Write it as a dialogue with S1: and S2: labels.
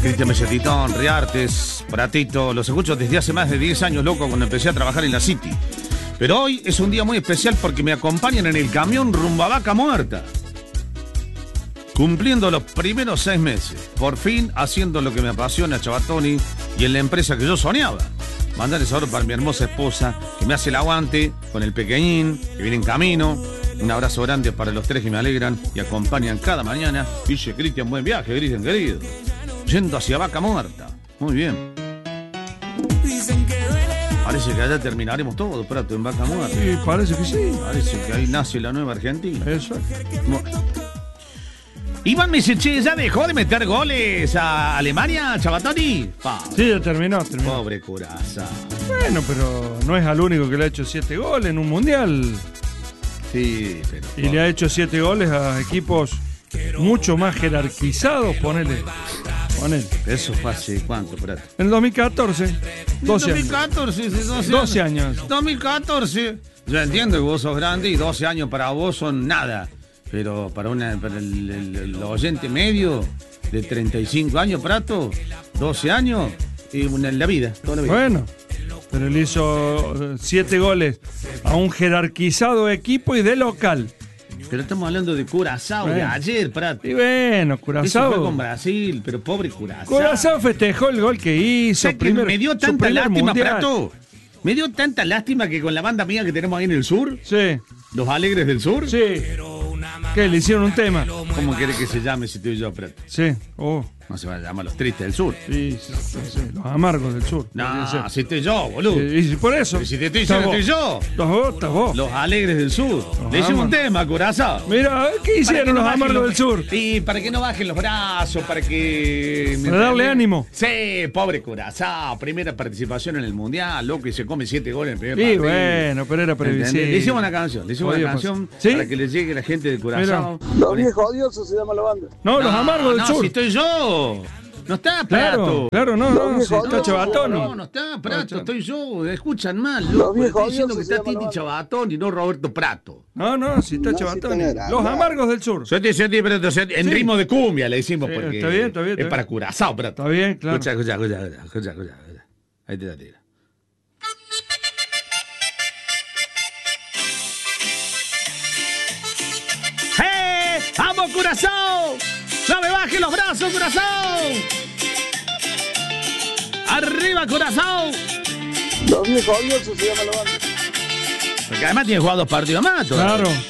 S1: Cristian Mesetitón, Riartes, Pratito, los escucho desde hace más de 10 años, loco, cuando empecé a trabajar en la City. Pero hoy es un día muy especial porque me acompañan en el camión rumbo a Vaca Muerta. Cumpliendo los primeros 6 meses, por fin haciendo lo que me apasiona, Chavatoni, y en la empresa que yo soñaba. Mandarles ahora para mi hermosa esposa, que me hace el aguante, con el pequeñín, que viene en camino. Un abrazo grande para los 3 que me alegran y acompañan cada mañana. Dice Cristian, buen viaje, Cristian querido. Yendo hacia Vaca Muerta. Muy bien. Parece que allá terminaremos todo, Prato, en Vaca Muerta.
S2: Sí, parece que sí.
S1: Parece que ahí nace la nueva Argentina.
S2: Eso.
S1: Iván Meseche ya dejó de meter goles a Alemania, Chavatoni.
S2: Sí, ya terminó.
S1: Pobre Curaçao.
S2: Bueno, pero no es al único que le ha hecho 7 goles en un mundial.
S1: Sí, pero...
S2: Y le ha hecho 7 goles a equipos mucho más jerarquizados, ponele.
S1: Eso fue hace cuánto, Prato.
S2: En el 2014, 12 años. 12 años.
S1: 2014. Yo entiendo que vos sos grande y 12 años para vos son nada. Pero para el oyente medio de 35 años, Prato, 12 años, y en la vida, toda la vida.
S2: Bueno, pero él hizo 7 goles a un jerarquizado equipo y de local.
S1: Pero estamos hablando de Curaçao, de ayer, Prato.
S2: Y bueno,
S1: Eso
S2: Curaçao.
S1: fue con Brasil, pero pobre Curaçao.
S2: Curaçao festejó el gol que hizo.
S1: Me dio tanta lástima,
S2: mundial.
S1: Prato. Me dio tanta lástima que con la banda mía que tenemos ahí en el sur,
S2: Sí.
S1: los Alegres del Sur,
S2: Sí. ¿Qué? ¿Le hicieron un tema?
S1: ¿cómo quiere que se llame si estoy yo, Prato?
S2: Sí. Oh.
S1: No se va a llamar Los Tristes del Sur.
S2: Sí. Los amargos del sur.
S1: No, si estoy yo, boludo.
S2: Y por eso.
S1: Pero si te estoy diciendo, estoy yo.
S2: Estás vos.
S1: Los Alegres del Sur. Le hicimos un tema, Curaçao.
S2: Mira, ¿qué hicieron los amargos del sur?
S1: Sí, para que no bajen los brazos, para que...
S2: Para darle ánimo.
S1: Sí, pobre Curaçao. Primera participación en el Mundial, loco, y se come 7 goles en el primer
S2: Sí,
S1: partido.
S2: bueno, pero era previsible.
S1: Le hicimos una canción,
S2: ¿Sí?
S1: para que le llegue a la gente de Curaçao.
S3: Los viejos odiosos se llama la banda.
S2: No, los amargos del sur.
S1: Si estoy yo. No está Prato.
S2: Claro, no, si está Chavatoni.
S1: No está Prato, estoy yo. Escuchan mal,
S3: Los
S1: loco.
S3: viejos
S1: Estoy diciendo que
S3: odiosos
S1: está
S3: se llaman
S1: Titi Chavatoni y no Roberto Prato.
S2: No, si está
S3: No,
S2: Chavatoni.
S3: si está
S2: Los
S3: nada.
S2: amargos del sur.
S1: En ritmo de cumbia le decimos
S2: Sí,
S1: porque
S2: está bien.
S1: es para Curaçao, Prato.
S2: Está bien, claro.
S1: Escucha. Ahí te la tira. ¡Hey! ¡Vamos, Curaçao! ¡No me bajen los brazos, Curaçao! ¡Arriba, Curaçao!
S3: Los viejos odiosos se llama la banda.
S1: Porque además tiene jugado 2 partidos más todavía.
S2: Claro.